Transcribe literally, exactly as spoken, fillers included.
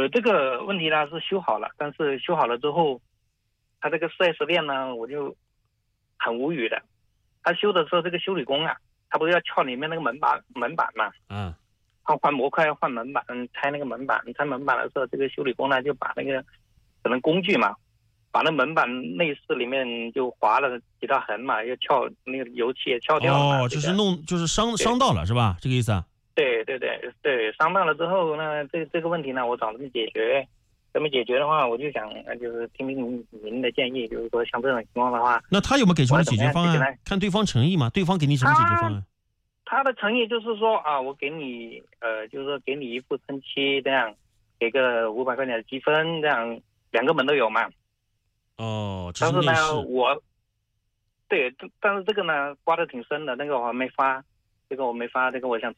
这个问题呢是修好了，但是修好了之后，他这个 四 S 店呢，我就很无语的。他修的时候，这个修理工啊，他不是要撬里面那个门板门板嘛？ 嗯， 他换模块要换门板，拆那个门板，拆门板的时候，这个修理工呢就把那个可能工具嘛，把那门板内饰里面就划了几道痕嘛，又撬那个油漆也撬掉了嘛。 哦，就是弄就是伤伤到了是吧？这个意思啊？ 对对对对，伤到了之后呢，这这个问题呢，我找他们解决。怎么解决的话，我就想就是听听您您的建议，就是说像这种情况的话， 那他有没有给什么解决方我怎么样案？看对方诚意嘛，对方给你什么解决方案？ 他的诚意就是说啊，我给你呃，就是说给你一副喷漆，这样给个五百块钱的积分，这样两个门都有嘛。 哦，只但是呢， 是内饰。 我对，但是这个呢刮得挺深的，那个我还没发，这个我没发，这个我想